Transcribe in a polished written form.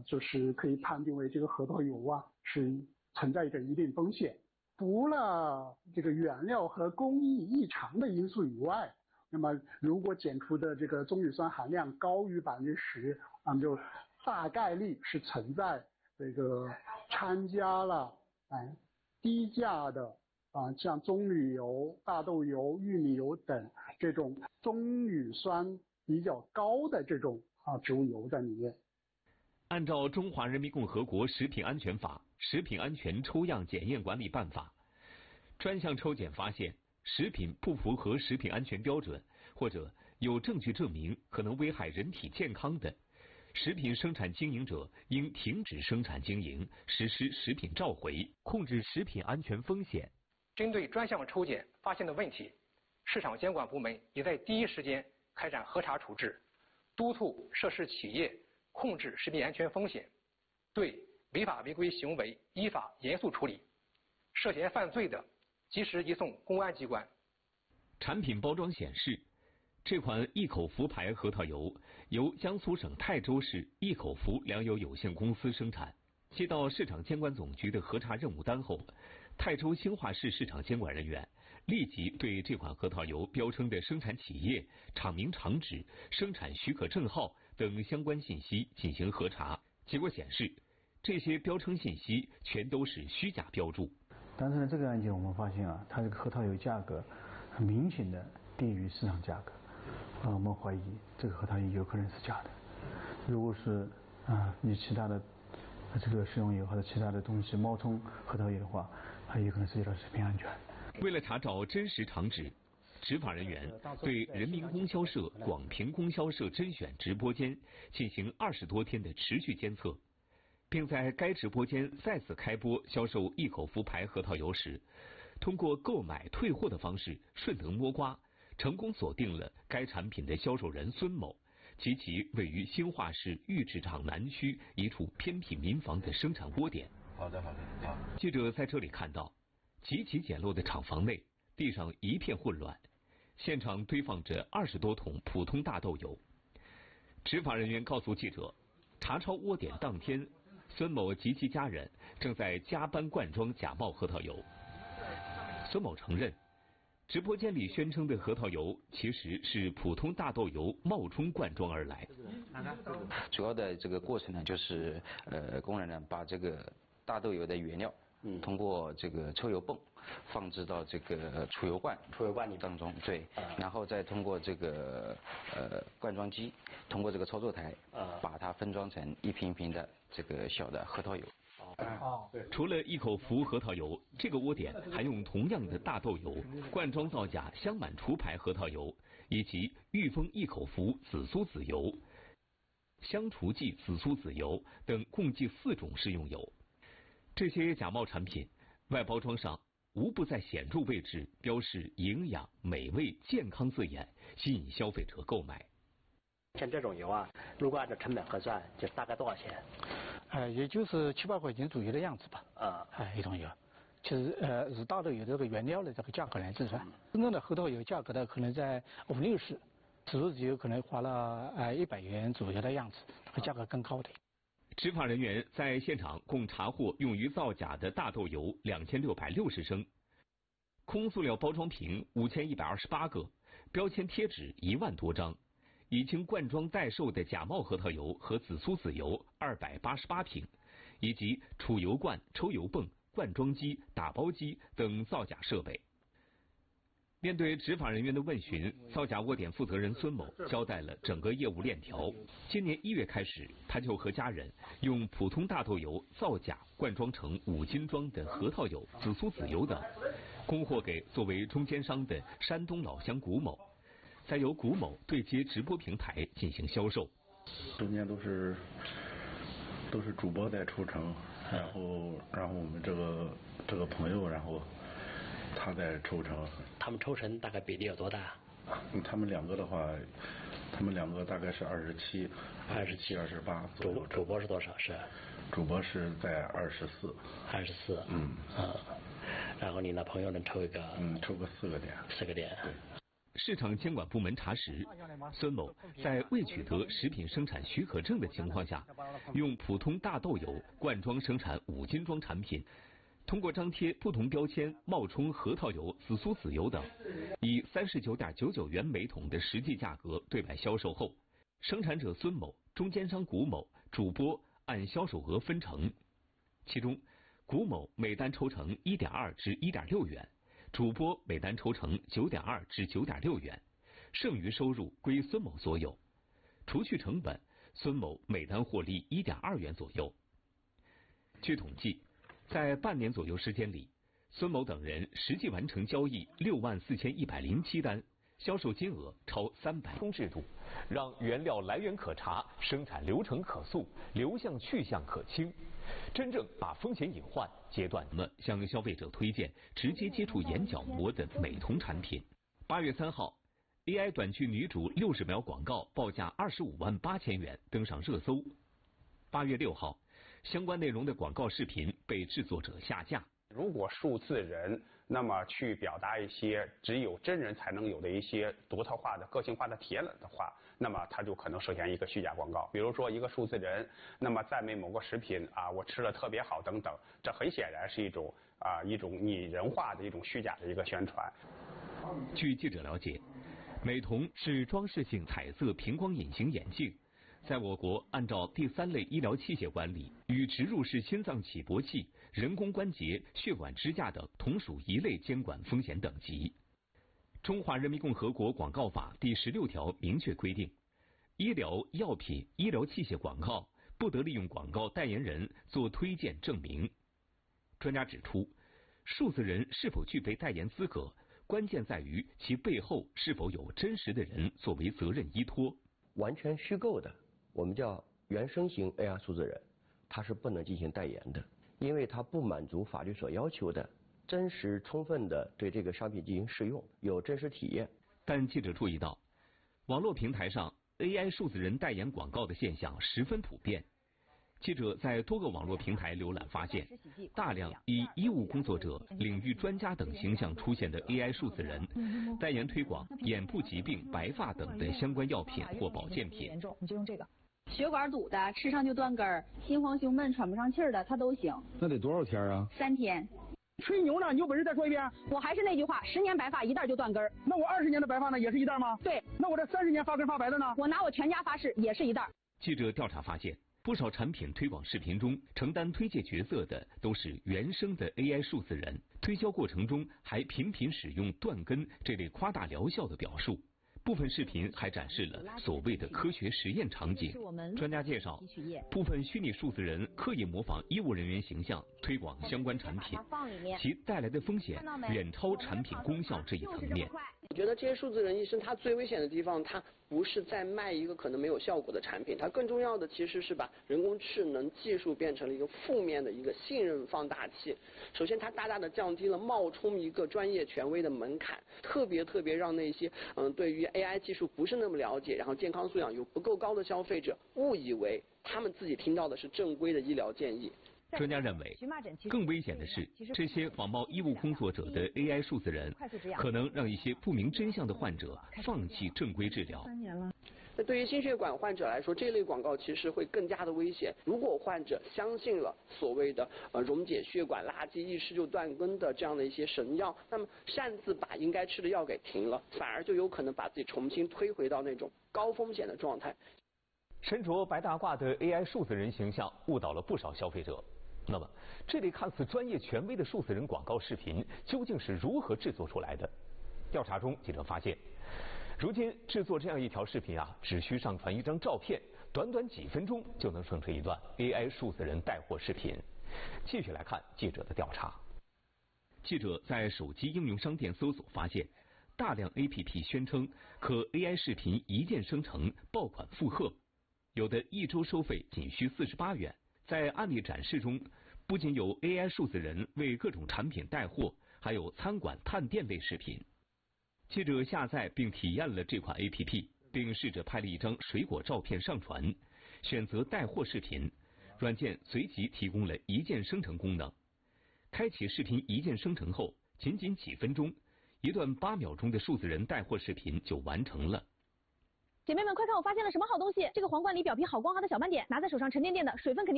就是可以判定为这个核桃油啊是存在着一定风险。除了这个原料和工艺异常的因素以外，那么如果检出的这个棕榈酸含量高于10%，那么就大概率是存在这个掺加了低价的像棕榈油、大豆油、玉米油等这种棕榈酸比较高的这种植物油在里面。 按照《中华人民共和国食品安全法》《食品安全抽样检验管理办法》，专项抽检发现食品不符合食品安全标准，或者有证据证明可能危害人体健康的，食品生产经营者应停止生产经营，实施食品召回，控制食品安全风险。 针对专项抽检发现的问题，市场监管部门也在第一时间开展核查处置，督促涉事企业控制食品安全风险，对违法违规行为依法严肃处理，涉嫌犯罪的及时移送公安机关。 产品包装显示，这款益口福牌核桃油由江苏省泰州市益口福粮油有限公司生产。接到市场监管总局的核查任务单后，泰州兴化市市场监管人员立即对这款核桃油标称的生产企业、厂名、厂址、生产许可证号等相关信息进行核查。结果显示，这些标称信息全都是虚假标注。 但是呢，这个案件我们发现它这个核桃油价格很明显的低于市场价格，我们怀疑这个核桃油有可能是假的。如果是你其他的这个食用油或者其他的东西冒充核桃油的话，还有可能涉及到食品安全。 为了查找真实厂址，执法人员对人民供销社、广平供销社甄选直播间进行20多天的持续监测，并在该直播间再次开播销售益口福牌核桃油时，通过购买退货的方式顺藤摸瓜，成功锁定了该产品的销售人孙某及其位于兴化市玉制厂南区一处偏僻民房的生产窝点。 好。 记者在这里看到，极其简陋的厂房内，地上一片混乱，现场堆放着20多桶普通大豆油。执法人员告诉记者，查抄窝点当天，孙某及其家人正在加班灌装假冒核桃油。孙某承认，直播间里宣称的核桃油其实是普通大豆油冒充灌装而来。 主要的这个过程呢，就是工人呢把这个大豆油的原料通过这个抽油泵放置到这个储油罐里当中，对，然后再通过这个灌装机，通过这个操作台把它分装成一瓶一瓶的这个小的核桃油。 除了益口福核桃油，这个窝点还用同样的大豆油灌装造假香满厨牌核桃油，以及裕丰益口福紫苏籽油、香厨记紫苏籽油等共计4种食用油。这些假冒产品外包装上无不在显著位置标示营养、美味、健康字眼，吸引消费者购买。 像这种油如果按照成本核算，就大概多少钱？ 也就是7、8块钱左右的样子吧。一桶油，其实以大豆油这个原料的这个价格来计算，真正的核桃油价格呢可能在50、60，紫苏籽油可能花了100元左右的样子，这个价格更高的。 执法人员在现场共查获用于造假的大豆油2660升，空塑料包装瓶5128个，标签贴纸1万多张，已经灌装代售的假冒核桃油和紫苏籽油288瓶，以及储油罐、抽油泵、灌装机、打包机等造假设备。面对执法人员的问询，造假窝点负责人孙某交代了整个业务链条。今年1月开始，他就和家人用普通大豆油造假灌装成5斤装的核桃油、紫苏籽油等，供货给作为中间商的山东老乡古某，再由古某对接直播平台进行销售。 中间都是主播在抽成，然后我们这个朋友，然后他在抽成。 他们抽成大概比例有多大？ 他们两个的话，大概是27、28。 主播是多少？ 主播是在24。 然后你那朋友能抽一个？ 抽个4个点。 4个点。 对。 市场监管部门查实，孙某在未取得食品生产许可证的情况下，用普通大豆油灌装生产5斤装产品，通过张贴不同标签冒充核桃油、紫苏籽油等，以39.99元每桶的实际价格对外销售后，生产者孙某、中间商谷某、主播按销售额分成，其中谷某每单抽成1.2至1.6元。主播每单抽成9.2至9.6元，剩余收入归孙某所有。除去成本，孙某每单获利1.2元左右。据统计，在半年左右时间里，孙某等人实际完成交易64107单，销售金额超300。制度让原料来源可查，生产流程可溯，流向去向可清，真正把风险隐患截断。向消费者推荐直接接触眼角膜的美瞳产品。8月3号 ，AI 短剧女主60秒广告报价25万8千元登上热搜。8月6号，相关内容的广告视频被制作者下架。 如果数字人那么去表达一些只有真人才能有的一些独特化的个性化的体验的话，那么它就可能涉嫌一个虚假广告。比如说一个数字人那么赞美某个食品我吃了特别好等等，这很显然是一种拟人化的一种虚假的一个宣传。 据记者了解，美瞳是装饰性彩色平光隐形眼镜，在我国按照第3类医疗器械管理，与植入式心脏起搏器、人工关节、血管支架等同属一类监管风险等级。中华人民共和国广告法第16条明确规定，医疗药品、医疗器械广告不得利用广告代言人做推荐证明。专家指出，数字人是否具备代言资格，关键在于其背后是否有真实的人作为责任依托。 完全虚构的，我们叫原生型 AR 数字人，它是不能进行代言的，因为它不满足法律所要求的真实充分的对这个商品进行试用，有真实体验。 但记者注意到，网络平台上 AI 数字人代言广告的现象十分普遍。记者在多个网络平台浏览发现，大量以医务工作者、领域专家等形象出现的 AI 数字人，代言推广眼部疾病、白发等的相关药品或保健品。 严重，你就用这个。血管堵的，吃上就断根儿，心慌胸闷、喘不上气儿的，它都行。 那得多少天啊 ？3天。 吹牛呢？你有本事再说一遍。 我还是那句话，10年白发一袋就断根儿。 那我20年的白发呢，也是一袋吗？ 对。 那我这30年发根发白的呢？ 我拿我全家发誓，也是一袋。 记者调查发现，不少产品推广视频中承担推介角色的都是原生的 AI 数字人，推销过程中还频频使用断根这类夸大疗效的表述。部分视频还展示了所谓的科学实验场景。专家介绍，部分虚拟数字人刻意模仿医务人员形象推广相关产品，其带来的风险远超产品功效这一层面。 我觉得这些数字人医生他最危险的地方，他不是在卖一个可能没有效果的产品，他更重要的其实是把人工智能技术变成了一个负面的一个信任放大器。首先，它大大的降低了冒充一个专业权威的门槛，特别让那些对于 AI 技术不是那么了解，然后健康素养又不够高的消费者误以为他们自己听到的是正规的医疗建议。 专家认为，更危险的是，这些仿冒医务工作者的 AI 数字人，可能让一些不明真相的患者放弃正规治疗。 那对于心血管患者来说，这类广告其实会更加的危险。如果患者相信了所谓的溶解血管垃圾一吃就断根的这样的一些神药，那么擅自把应该吃的药给停了，反而就有可能把自己重新推回到那种高风险的状态。 身着白大褂的 AI 数字人形象误导了不少消费者。那么，这类看似专业权威的数字人广告视频究竟是如何制作出来的？调查中，记者发现，如今制作这样一条视频只需上传一张照片，短短几分钟就能生成一段 AI 数字人带货视频。继续来看记者的调查。记者在手机应用商店搜索发现，大量 APP 宣称可 AI 视频一键生成、爆款附贺，有的1周收费仅需48元。在案例展示中，不仅有 AI 数字人为各种产品带货，还有餐馆探店类视频。记者下载并体验了这款 APP， 并试着拍了一张水果照片上传，选择带货视频，软件随即提供了一键生成功能。开启视频一键生成后，仅几分钟， 一段8秒钟的数字人带货视频就完成了。 姐妹们，快看，我发现了什么好东西！这个皇冠里表皮好光滑的小斑点，拿在手上沉甸甸的，水分肯定。